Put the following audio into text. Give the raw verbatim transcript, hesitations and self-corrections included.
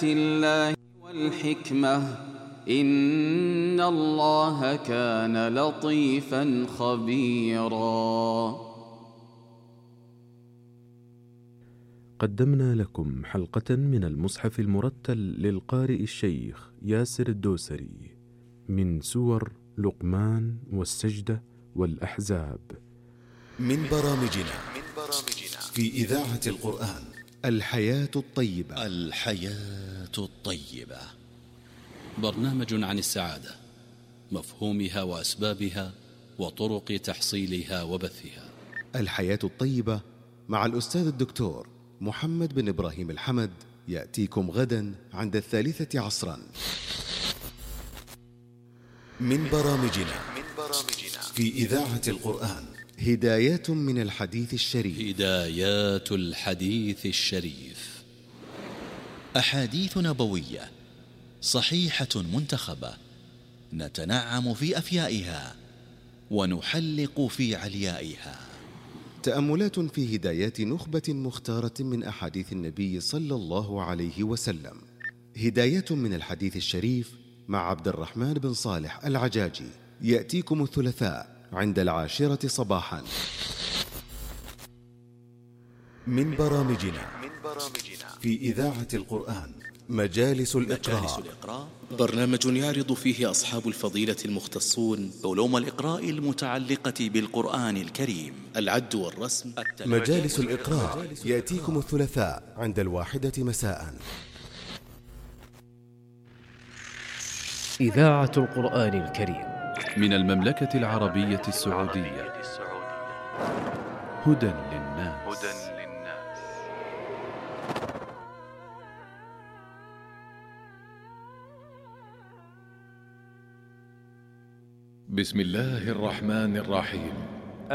الله والحكمة إن الله كان لطيفا خبيرا. قدمنا لكم حلقة من المصحف المرتل للقارئ الشيخ ياسر الدوسري من سور لقمان والسجدة والأحزاب من برامجنا في إذاعة القرآن الحياة الطيبة. الحياة الطيبة برنامج عن السعادة، مفهومها وأسبابها وطرق تحصيلها وبثها. الحياة الطيبة مع الأستاذ الدكتور محمد بن إبراهيم الحمد يأتيكم غدا عند الثالثة عصرا. من برامجنا في إذاعة القرآن هدايات من الحديث الشريف. هدايات الحديث الشريف، أحاديث نبوية صحيحة منتخبة نتنعم في أفيائها ونحلق في عليائها. تأملات في هدايات نخبة مختارة من أحاديث النبي صلى الله عليه وسلم. هدايات من الحديث الشريف مع عبد الرحمن بن صالح العجاجي يأتيكم الثلاثاء عند العاشرة صباحا. من برامجنا في إذاعة القرآن مجالس الإقراء، برنامج يعرض فيه أصحاب الفضيلة المختصون علوم الإقراء المتعلقة بالقرآن الكريم، العد والرسم. مجالس الإقراء يأتيكم الثلاثاء عند الواحدة مساء. إذاعة القرآن الكريم من المملكة العربية السعودية. هدى للناس. بسم الله الرحمن الرحيم.